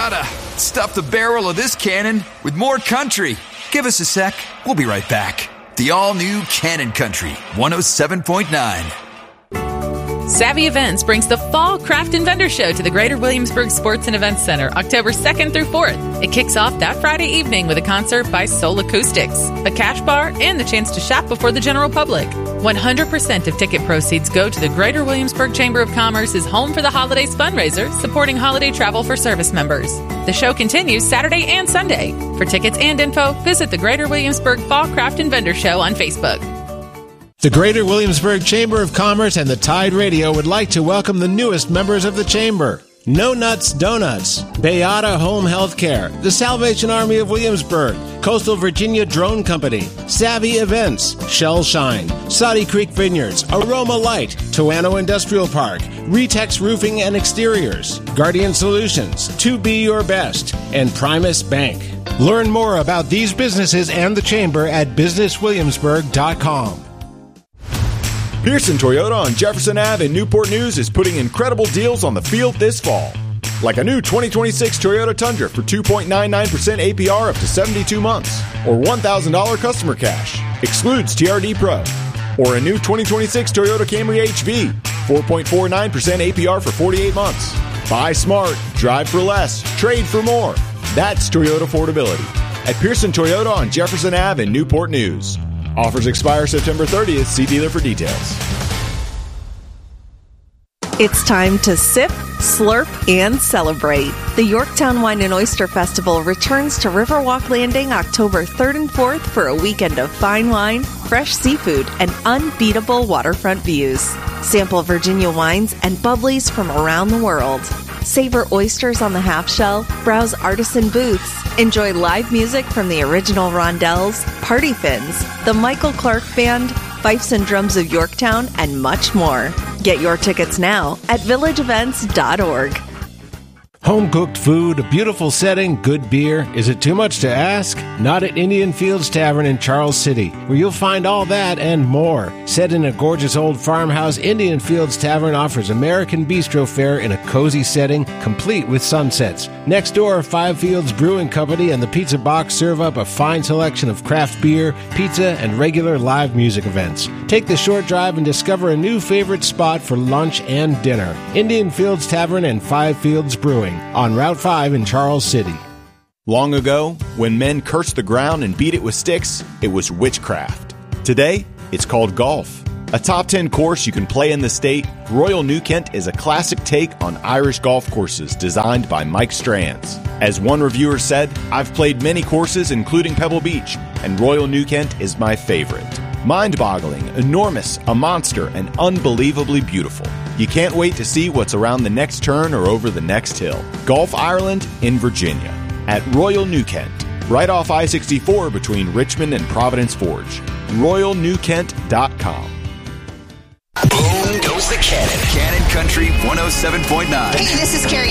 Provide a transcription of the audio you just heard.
gotta stuff the barrel of this cannon with more country. Give us a sec. We'll be right back. The all-new Cannon Country 107.9. Savvy Events brings the Fall Craft and Vendor Show to the Greater Williamsburg Sports and Events Center, October 2nd through 4th. It kicks off that Friday evening with a concert by Soul Acoustics, a cash bar, and the chance to shop before the general public. 100% of ticket proceeds go to the Greater Williamsburg Chamber of Commerce's Home for the Holidays fundraiser, supporting holiday travel for service members. The show continues Saturday and Sunday. For tickets and info, visit the Greater Williamsburg Fall Craft and Vendor Show on Facebook. The Greater Williamsburg Chamber of Commerce and the Tide Radio would like to welcome the newest members of the Chamber. No Nuts Donuts, Bayada Home Health Care, the Salvation Army of Williamsburg, Coastal Virginia Drone Company, Savvy Events, Shell Shine, Saudi Creek Vineyards, Aroma Light, Toano Industrial Park, Retex Roofing and Exteriors, Guardian Solutions, To Be Your Best, and Primus Bank. Learn more about these businesses and the Chamber at businesswilliamsburg.com. Pearson Toyota on Jefferson Ave in Newport News is putting incredible deals on the field this fall. Like a new 2026 Toyota Tundra for 2.99% APR up to 72 months, or $1,000 customer cash, excludes TRD Pro. Or a new 2026 Toyota Camry HV, 4.49% APR for 48 months. Buy smart, drive for less, trade for more. That's Toyota affordability. At Pearson Toyota on Jefferson Ave in Newport News. Offers expire September 30th. See dealer for details. It's time to sip, slurp, and celebrate. The Yorktown Wine and Oyster Festival returns to Riverwalk Landing October 3rd and 4th for a weekend of fine wine, fresh seafood, and unbeatable waterfront views. Sample Virginia wines and bubblies from around the world. Savor oysters on the half shell, browse artisan booths, enjoy live music from the original Rondelles, Party Fins, the Michael Clark Band, Fifes and Drums of Yorktown, and much more. Get your tickets now at villageevents.org. Home-cooked food, a beautiful setting, good beer. Is it too much to ask? Not at Indian Fields Tavern in Charles City, where you'll find all that and more. Set in a gorgeous old farmhouse, Indian Fields Tavern offers American bistro fare in a cozy setting, complete with sunsets. Next door, Five Fields Brewing Company and the Pizza Box serve up a fine selection of craft beer, pizza, and regular live music events. Take the short drive and discover a new favorite spot for lunch and dinner. Indian Fields Tavern and Five Fields Brewing on Route 5 in Charles City. Long ago, when men cursed the ground and beat it with sticks, it was witchcraft. Today, it's called golf. A top 10 course you can play in the state, Royal New Kent is a classic take on Irish golf courses designed by Mike Strands. As one reviewer said, I've played many courses including Pebble Beach, and Royal New Kent is my favorite. Mind-boggling, enormous, a monster, and unbelievably beautiful. You can't wait to see what's around the next turn or over the next hill. Golf Ireland in Virginia at Royal New Kent, right off I-64 between Richmond and Providence Forge. RoyalNewKent.com. Boom goes the cannon. Cannon Country 107.9. Hey, this is Carrie